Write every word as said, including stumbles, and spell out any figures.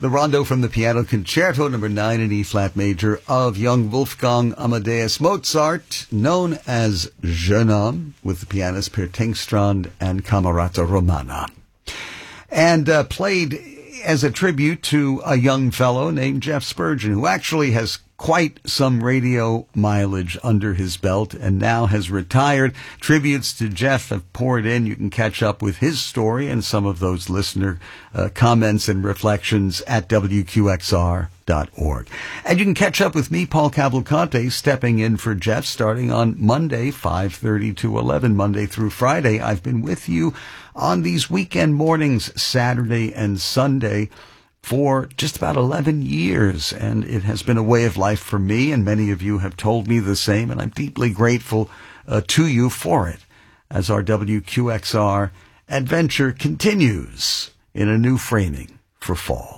The Rondo from the Piano Concerto number nine in E-flat major of young Wolfgang Amadeus Mozart, known as Jeune Homme, with the pianist Per Tengstrand and Camerata Romana. And uh, played as a tribute to a young fellow named Jeff Spurgeon, who actually has quite some radio mileage under his belt and now has retired. Tributes to Jeff have poured in. You can catch up with his story and some of those listener uh, comments and reflections at W Q X R dot org. And you can catch up with me, Paul Cavalcante, stepping in for Jeff starting on Monday, five thirty to eleven, Monday through Friday. I've been with you on these weekend mornings, Saturday and Sunday, for just about eleven years, and it has been a way of life for me, and many of you have told me the same, and I'm deeply grateful uh, to you for it as our W Q X R adventure continues in a new framing for fall.